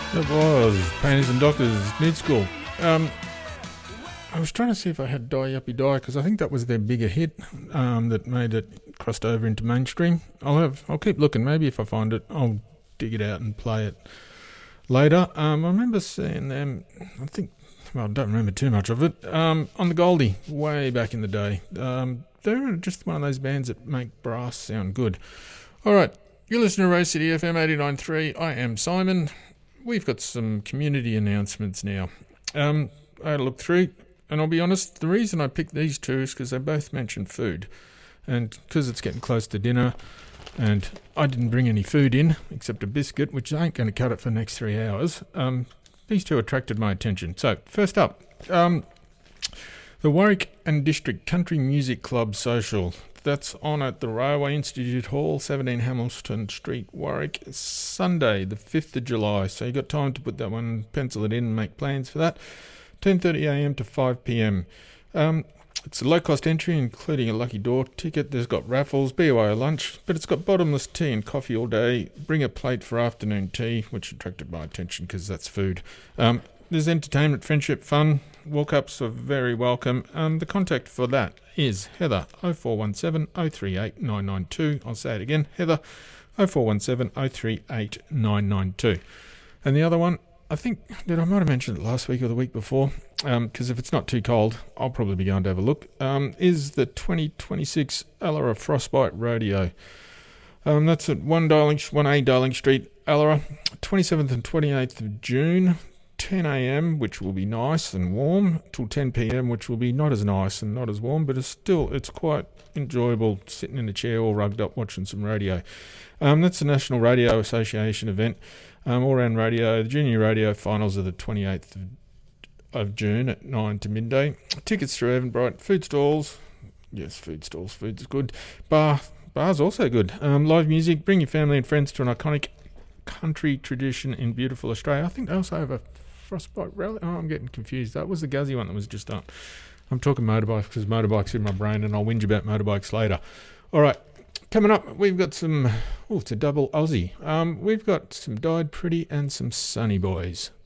It was Painters and Doctors, Nude School. I was trying to see if I had Die Yuppie Die, because I think that was their bigger hit that made it crossed over into mainstream. I'll keep looking. Maybe if I find it, I'll dig it out and play it later. I remember seeing them, I don't remember too much of it, on the Goldie way back in the day. They're just one of those bands that make brass sound good. All right, you're listening to Rose City FM 89.3. I am Simon. We've got some community announcements now. I had a look through, and I'll be honest, the reason I picked these two is because they both mention food. And because it's getting close to dinner, and I didn't bring any food in, except a biscuit, which ain't going to cut it for the next 3 hours, these two attracted my attention. So, first up, the Warwick and District Country Music Club Social. That's on at the Railway Institute Hall, 17 Hamilton Street, Warwick, Sunday, the 5th of July. So you've got time to put that one, pencil it in and make plans for that. 10:30am to 5pm. It's a low-cost entry, including a lucky door ticket. There's got raffles, BYO lunch, but it's got bottomless tea and coffee all day. Bring a plate for afternoon tea, which attracted my attention because that's food. There's entertainment, friendship, fun. Walk-ups are very welcome. The contact for that is Heather, 0417 038 992. I'll say it again, Heather, 0417 038 992. And the other one, I think that I might have mentioned it last week or the week before, because if it's not too cold, I'll probably be going to have a look, is the 2026 Allara Frostbite Rodeo. That's at 1A Darling Street, Allara, 27th and 28th of June. 10am, which will be nice and warm, till 10pm, which will be not as nice and not as warm, but it's quite enjoyable sitting in a chair all rugged up watching some radio. That's the National Radio Association event, all-round radio. The Junior Radio Finals are the 28th of June at 9 to midday. Tickets through Eventbrite. Food stalls. Yes, food stalls. Food's good. Bar's also good. Live music. Bring your family and friends to an iconic country tradition in beautiful Australia. I think they also have a Frostbite Rally. Oh, I'm getting confused. That was the Guzzy one that was just on. I'm talking motorbikes because motorbikes in my brain, and I'll whinge about motorbikes later. All right, coming up, we've got some... it's a double Aussie. We've got some Died Pretty and some Sunny Boys.